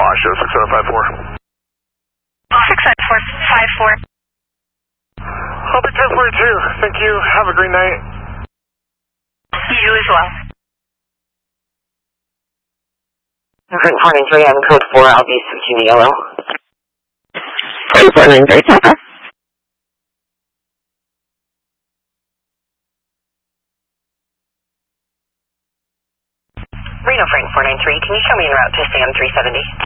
Osho 6054. 6054. I'll be 1042. Thank you. Have a great night. You as well. Current 493, I'm code 4, I'll be switching to yellow. Code 493, Papa. Reno Frank 493, can you show me en route to SAM 370?